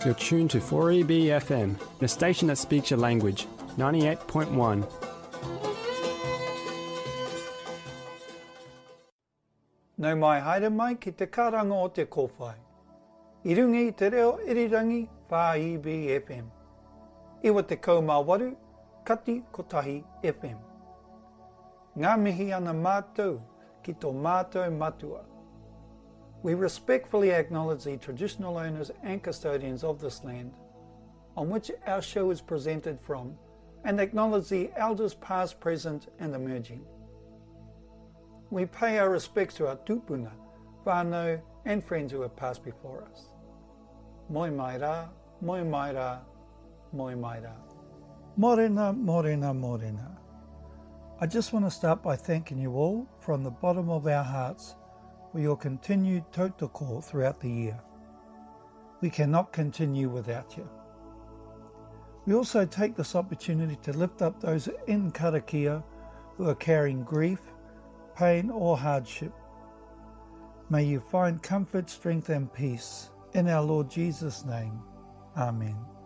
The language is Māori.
You're tuned to 4EB FM, the station that speaks your language, 98.1. Nau mai haere mai ki te karanga o te kōwhai. I runga i te reo irirangi 4EB FM. Iwa te kaumāwaru, Kati Kotahi FM. Ngā mihi ana mātou ki tō mātou matua. We respectfully acknowledge the traditional owners and custodians of this land on which our show is presented from, and acknowledge the elders past, present and emerging. We pay our respects to our tūpuna, whānau and friends who have passed before us. Moi mai rā, moi mai rā, moi mai rā. Morena, morena, morena. I just want to start by thanking you all from the bottom of our hearts for your continued tautoko throughout the year. We cannot continue without you. We also take this opportunity to lift up those in karakia who are carrying grief, pain or hardship. May you find comfort, strength and peace. In our Lord Jesus' name. Amen.